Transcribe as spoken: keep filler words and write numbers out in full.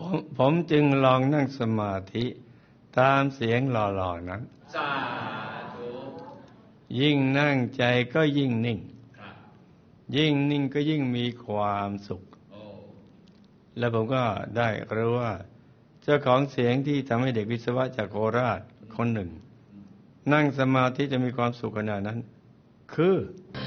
ผมผมจึงลองนั่งสมาธิตามเสียงหล่อๆนั้นสาธุยิ่งนั่งใจก็ยิ่งนิ่งยิ่งนิ่งก็ยิ่งมีความสุขแล้วผมก็ได้รู้ว่าเจ้าของเสียงที่ทำให้เด็กวิศวะจากโคราชคนหนึ่งนั่งสมาธิจะมีความสุขขนาดนั้นคือ